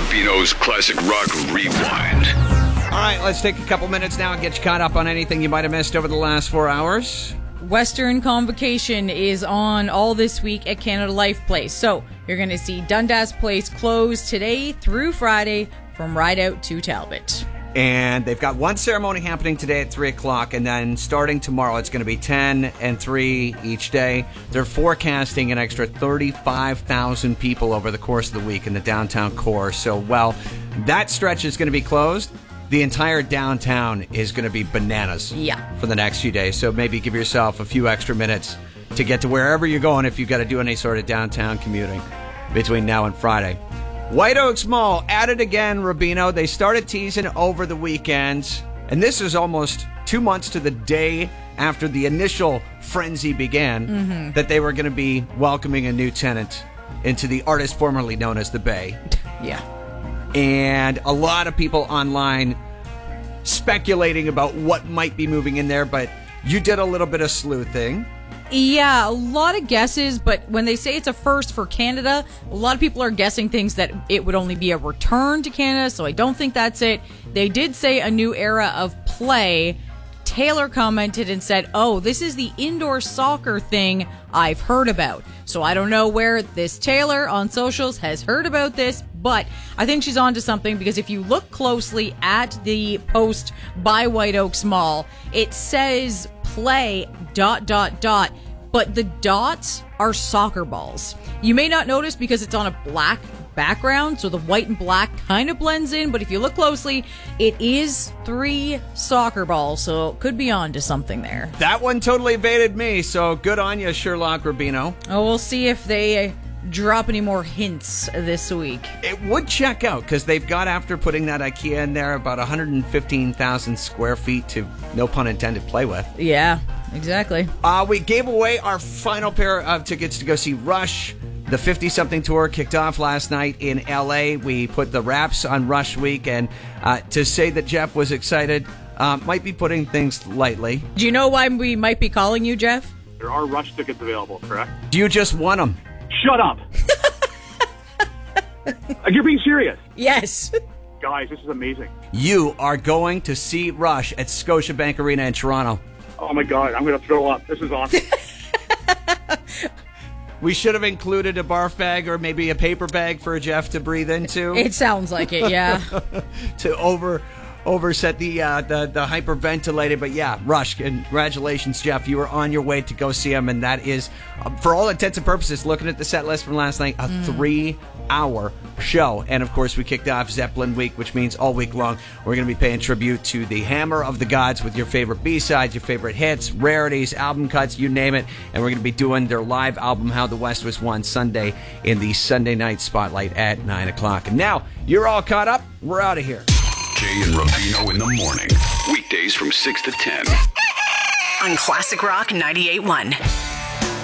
Rubino's Classic Rock Rewind. All right, let's take a couple minutes now and get you caught up on anything you might have missed over the last 4 hours. Western Convocation is on all this week at Canada Life Place. So you're going to see Dundas Place closed today through Friday from Rideout to Talbot. And they've got one ceremony happening today at 3 o'clock, and then starting tomorrow, it's going to be 10 and 3 each day. They're forecasting an extra 35,000 people over the course of the week in the downtown core. So, while that stretch is going to be closed, the entire downtown is going to be bananas for the next few days. So maybe give yourself a few extra minutes to get to wherever you're going if you've got to do any sort of downtown commuting between now and Friday. White Oaks Mall at it again, Rubino. They started teasing over the weekend, and this is almost 2 months to the day after the initial frenzy began that they were going to be welcoming a new tenant into the artist formerly known as the Bay. Yeah. And a lot of people online speculating about what might be moving in there, but you did a little bit of sleuthing. Yeah, a lot of guesses, but when they say it's a first for Canada, a lot of people are guessing things that it would only be a return to Canada, so I don't think that's it. They did say a new era of play. Taylor commented and said, "Oh, this is the indoor soccer thing I've heard about." So I don't know where this Taylor on socials has heard about this, but I think she's onto something, because if you look closely at the post by White Oaks Mall, it says play ... but the dots are soccer balls. You may not notice because it's on a black background, so the white and black kind of blends in, but if you look closely, it is 3 soccer balls, so it could be on to something there. That one totally evaded me, so good on you, Sherlock Rubino. Oh, we'll see if they drop any more hints this week. It would check out, because they've got, after putting that IKEA in there, about 115,000 square feet to, no pun intended, play with. Yeah, exactly. We gave away our final pair of tickets to go see Rush. The 50-something tour kicked off last night in L.A. We put the wraps on Rush Week, and to say that Jeff was excited might be putting things lightly. Do you know why we might be calling you, Jeff? There are Rush tickets available, correct? You just won them. Shut up! You're being serious. Yes. Guys, this is amazing. You are going to see Rush at Scotiabank Arena in Toronto. Oh my God, I'm going to throw up. This is awesome. We should have included a barf bag or maybe a paper bag for Jeff to breathe into. It sounds like it, yeah. To overset the hyperventilated. But yeah, Rush, congratulations, Jeff. You were on your way to go see him, and that is, for all intents and purposes, looking at the set list from last night, a 3-hour show. And of course, we kicked off Zeppelin Week, which means all week long we're going to be paying tribute to the Hammer of the Gods with your favorite B-sides, your favorite hits, rarities, album cuts, you name it. And we're going to be doing their live album, How the West Was Won, Sunday in the Sunday Night Spotlight at 9 o'clock. And now, you're all caught up. We're out of here. Jay and Rubino in the morning. Weekdays from 6 to 10. On Classic Rock 98.1.